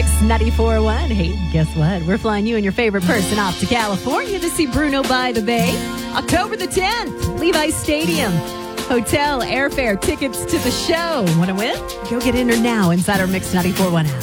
Mix 94.1. Hey, guess what? We're flying you and your favorite person off to California to see Bruno by the Bay. October the 10th, Levi's Stadium. Hotel, airfare, tickets to the show. Want to win? Go get in there now inside our Mix 94.1 app.